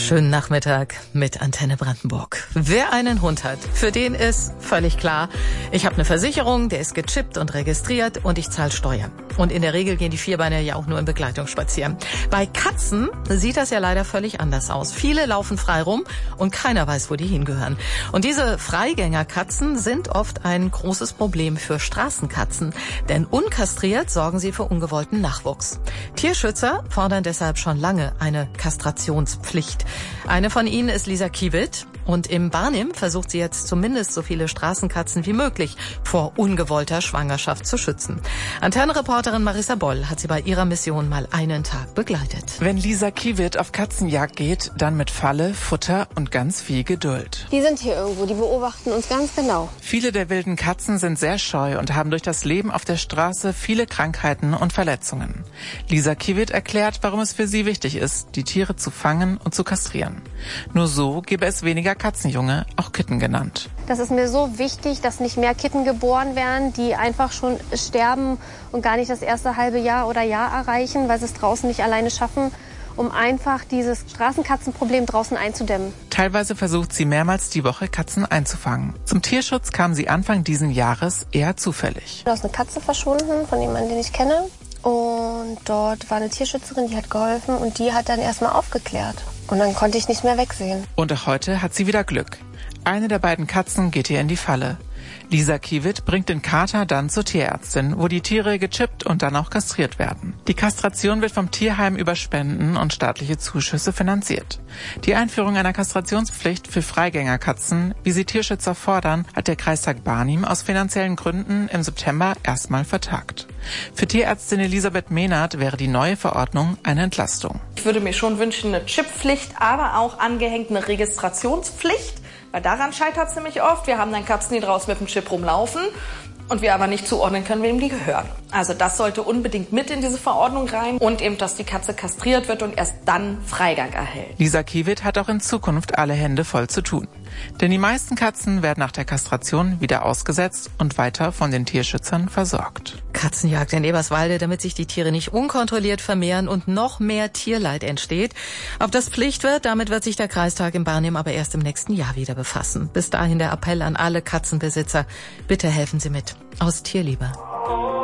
Schönen Nachmittag mit Antenne Brandenburg. Wer einen Hund hat, für den ist völlig klar, ich habe eine Versicherung, der ist gechippt und registriert und ich zahle Steuern. Und in der Regel gehen die Vierbeiner ja auch nur in Begleitung spazieren. Bei Katzen sieht das ja leider völlig anders aus. Viele laufen frei rum und keiner weiß, wo die hingehören. Und diese Freigängerkatzen sind oft ein großes Problem für Straßenkatzen. Denn unkastriert sorgen sie für ungewollten Nachwuchs. Tierschützer fordern deshalb schon lange eine Kastrationspflicht. Eine von ihnen ist Lisa Kiewit. Und im Barnim versucht sie jetzt zumindest so viele Straßenkatzen wie möglich vor ungewollter Schwangerschaft zu schützen. Antenne-Reporterin Marissa Boll hat sie bei ihrer Mission mal einen Tag begleitet. Wenn Lisa Kiewit auf Katzenjagd geht, dann mit Falle, Futter und ganz viel Geduld. Die sind hier irgendwo, die beobachten uns ganz genau. Viele der wilden Katzen sind sehr scheu und haben durch das Leben auf der Straße viele Krankheiten und Verletzungen. Lisa Kiewit erklärt, warum es für sie wichtig ist, die Tiere zu fangen und zu kastrieren. Nur so gäbe es weniger Katzenjunge, auch Kitten genannt. Das ist mir so wichtig, dass nicht mehr Kitten geboren werden, die einfach schon sterben und gar nicht das erste halbe Jahr oder Jahr erreichen, weil sie es draußen nicht alleine schaffen, um einfach dieses Straßenkatzenproblem draußen einzudämmen. Teilweise versucht sie mehrmals die Woche, Katzen einzufangen. Zum Tierschutz kam sie Anfang diesen Jahres eher zufällig. Da ist eine Katze verschwunden von jemandem, den ich kenne. Und dort war eine Tierschützerin, die hat geholfen und die hat dann erstmal aufgeklärt. Und dann konnte ich nicht mehr wegsehen. Und auch heute hat sie wieder Glück. Eine der beiden Katzen geht ihr in die Falle. Lisa Kiewit bringt den Kater dann zur Tierärztin, wo die Tiere gechippt und dann auch kastriert werden. Die Kastration wird vom Tierheim über Spenden und staatliche Zuschüsse finanziert. Die Einführung einer Kastrationspflicht für Freigängerkatzen, wie sie Tierschützer fordern, hat der Kreistag Barnim aus finanziellen Gründen im September erstmal vertagt. Für Tierärztin Elisabeth Mehnert wäre die neue Verordnung eine Entlastung. Ich würde mir schon wünschen, eine Chippflicht, aber auch angehängt eine Registrationspflicht. Weil daran scheitert es nämlich oft. Wir haben dann Katzen, die draußen mit dem Chip rumlaufen und wir aber nicht zuordnen können, wem die gehören. Also das sollte unbedingt mit in diese Verordnung rein und eben, dass die Katze kastriert wird und erst dann Freigang erhält. Lisa Kiewit hat auch in Zukunft alle Hände voll zu tun. Denn die meisten Katzen werden nach der Kastration wieder ausgesetzt und weiter von den Tierschützern versorgt. Katzenjagd in Eberswalde, damit sich die Tiere nicht unkontrolliert vermehren und noch mehr Tierleid entsteht. Ob das Pflicht wird, damit wird sich der Kreistag im Barnim aber erst im nächsten Jahr wieder befassen. Bis dahin der Appell an alle Katzenbesitzer, bitte helfen Sie mit. Aus Tierliebe.